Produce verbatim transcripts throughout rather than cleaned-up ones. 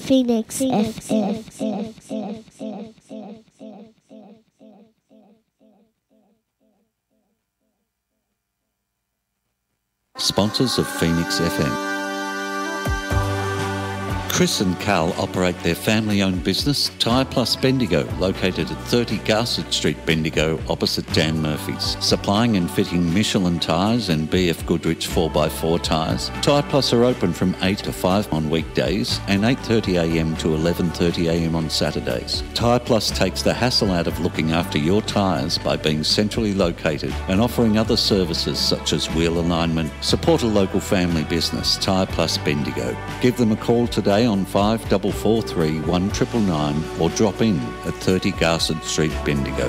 Phoenix, Phoenix F M. Sponsors of Phoenix F M. Chris and Carl operate their family-owned business, Tyre Plus Bendigo, located at thirty Garsett Street, Bendigo, opposite Dan Murphy's. Supplying and fitting Michelin tyres and B F Goodrich four by four tyres. Tyre Plus are open from eight to five on weekdays and eight thirty a m to eleven thirty a m on Saturdays. Tyre Plus takes the hassle out of looking after your tyres by being centrally located and offering other services such as wheel alignment. Support a local family business, Tyre Plus Bendigo. Give them a call today on five four four three, one nine nine nine or drop in at thirty Garsett Street, Bendigo.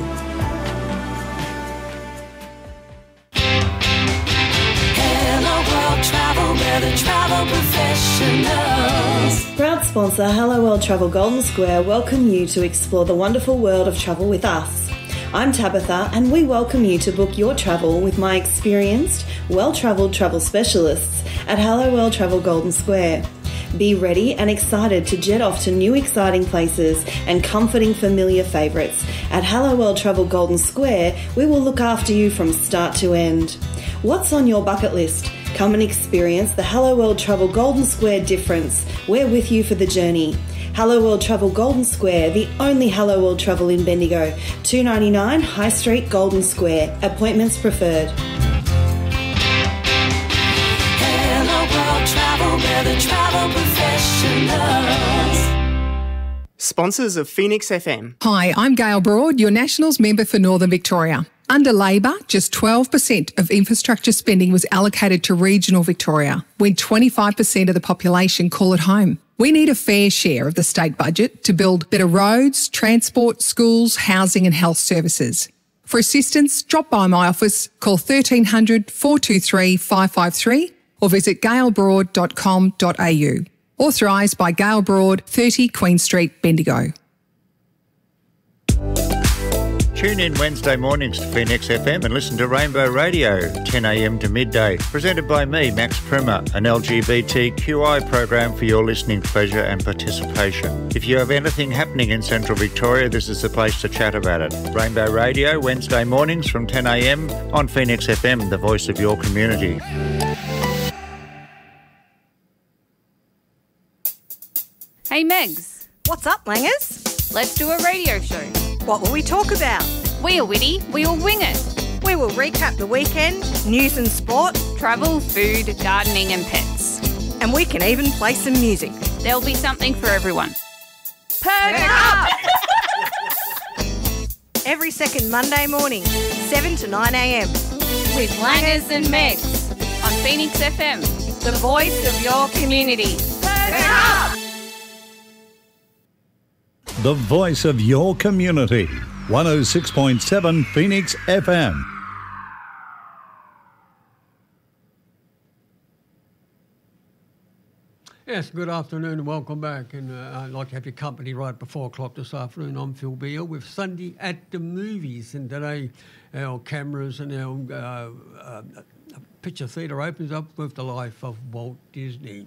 Hello World Travel, we're the travel professionals. Proud sponsor Hello World Travel Golden Square welcome you to explore the wonderful world of travel with us. I'm Tabitha and we welcome you to book your travel with my experienced, well-travelled travel specialists at Hello World Travel Golden Square. Be ready and excited to jet off to new exciting places and comforting familiar favourites. At Hello World Travel Golden Square, we will look after you from start to end. What's on your bucket list? Come and experience the Hello World Travel Golden Square difference. We're with you for the journey. Hello World Travel Golden Square, the only Hello World Travel in Bendigo. two ninety-nine High Street, Golden Square. Appointments preferred. Travel, we're the travel professionals. Sponsors of Phoenix F M. Hi, I'm Gail Broad, your Nationals member for Northern Victoria. Under Labor, just twelve percent of infrastructure spending was allocated to regional Victoria, when twenty-five percent of the population call it home. We need a fair share of the state budget to build better roads, transport, schools, housing and health services. For assistance, drop by my office, call thirteen hundred, four two three, five five three or visit gail broad dot com dot a u. Authorised by Gail Broad, thirty Queen Street, Bendigo. Tune in Wednesday mornings to Phoenix F M and listen to Rainbow Radio, ten a m to midday. Presented by me, Max Primer, an L G B T Q I program for your listening pleasure and participation. If you have anything happening in Central Victoria, this is the place to chat about it. Rainbow Radio, Wednesday mornings from ten a m on Phoenix F M, the voice of your community. Hey Megs. What's up, Langers? Let's do a radio show. What will we talk about? We are witty, we will wing it. We will recap the weekend, news and sport, travel, food, gardening and pets. And we can even play some music. There'll be something for everyone. Perk, Perk up! Every second Monday morning, seven to nine a m With Langers and Megs on Phoenix F M, the voice of your community. Perk up! The voice of your community. one oh six point seven Phoenix F M. Yes, good afternoon and welcome back. And uh, I'd like to have your company right before o'clock this afternoon. I'm Phil Beale with Sunday at the Movies. And today our cameras and our uh, uh, picture theatre opens up with the life of Walt Disney.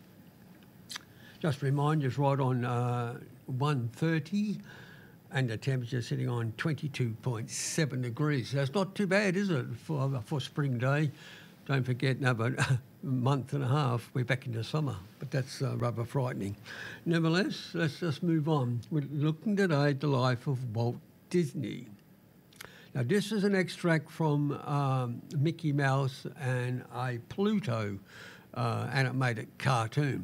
Just remind you, it's right on uh, one thirty and the temperature sitting on twenty-two point seven degrees. That's not too bad, is it, for, for spring day? Don't forget, another month and a half, we're back into summer, but that's uh, rather frightening. Nevertheless, let's just move on. We're looking today at the life of Walt Disney. Now, this is an extract from um, Mickey Mouse and a Pluto uh, animated cartoon.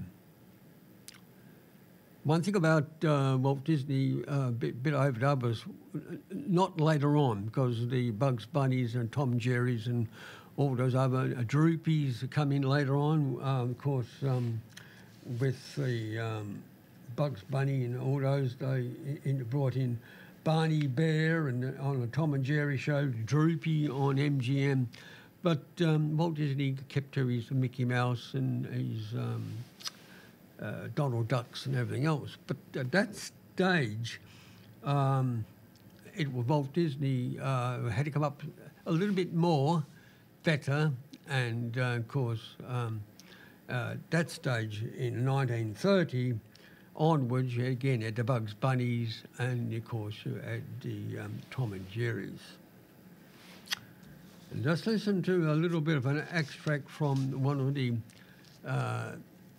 One thing about uh, Walt Disney, a uh, bit, bit overdub, was not later on, because the Bugs Bunnies and Tom Jerry's and all those other uh, Droopies come in later on. Um, of course, um, with the um, Bugs Bunny and all those, they in, brought in Barney Bear and on the Tom and Jerry show, Droopy on M G M. But um, Walt Disney kept to his Mickey Mouse and his Um, Uh, Donald Ducks and everything else. But at that stage, um, it was Walt Disney uh, had to come up a little bit more, better, and uh, of course, um, uh, that stage in nineteen thirty, onwards, again, at the Bugs Bunnies and, of course, at the um, Tom and Jerry's. And just listen to a little bit of an extract from one of the uh,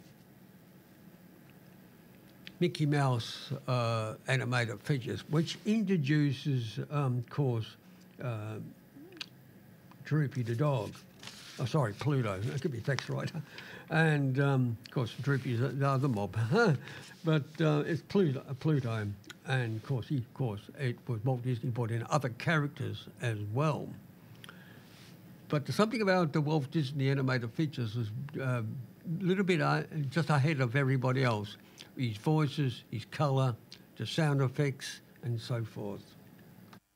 Mickey Mouse uh, animated features, which introduces, um, of course, uh, Droopy the dog. Oh, sorry, Pluto. That could be facts right. And, um, of course, Droopy's the other mob. But uh, it's Pluto, Pluto. And, of course, he, of course, it was Walt Disney brought in other characters as well. But something about the Walt Disney animated features was a uh, little bit uh, just ahead of everybody else. His voices, his colour, the sound effects, and so forth.